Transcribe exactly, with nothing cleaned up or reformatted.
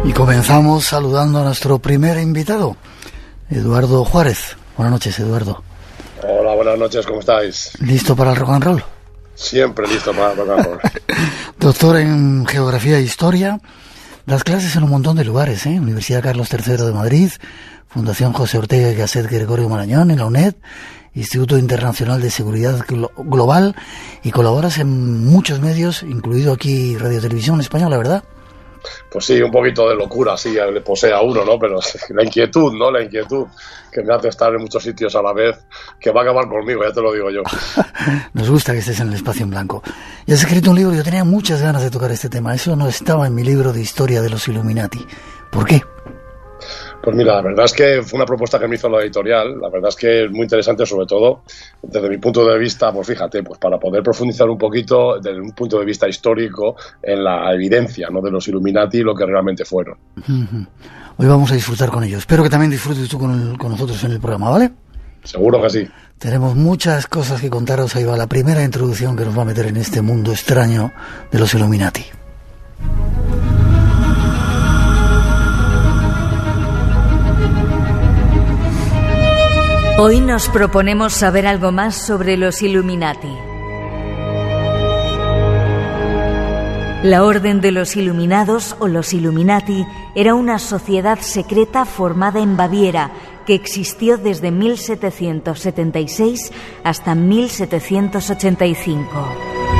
Y comenzamos saludando a nuestro primer invitado, Eduardo Juárez. Buenas noches, Eduardo. Hola, buenas noches, ¿cómo estáis? ¿Listo para el rock and roll? Siempre listo para el rock and roll. Doctor en Geografía e Historia, das clases en un montón de lugares, ¿eh? Universidad Carlos tercero de Madrid, Fundación José Ortega y Gasset Gregorio Marañón en la UNED, Instituto Internacional de Seguridad Global, y colaboras en muchos medios, incluido aquí Radio Televisión Española, ¿verdad? Pues sí, un poquito de locura, sí, le posee a uno, ¿no? Pero la inquietud, ¿no? La inquietud que me hace estar en muchos sitios a la vez, que va a acabar conmigo, ya te lo digo yo. Nos gusta que estés en el espacio en blanco. Y has escrito un libro, yo tenía muchas ganas de tocar este tema. Eso no estaba en mi libro de historia de los Illuminati. ¿Por qué? Pues mira, la verdad es que fue una propuesta que me hizo la editorial. La verdad es que es muy interesante, sobre todo desde mi punto de vista, pues fíjate, pues para poder profundizar un poquito desde un punto de vista histórico en la evidencia, ¿no?, de los Illuminati y lo que realmente fueron. Uh-huh. Hoy vamos a disfrutar con ellos. Espero que también disfrutes tú con, el, con nosotros en el programa, ¿vale? Seguro que sí. Tenemos muchas cosas que contaros. Ahí va la primera introducción que nos va a meter en este mundo extraño de los Illuminati. Hoy nos proponemos saber algo más sobre los Illuminati. La Orden de los Iluminados, o los Illuminati, era una sociedad secreta formada en Baviera que existió desde mil setecientos setenta y seis hasta mil setecientos ochenta y cinco.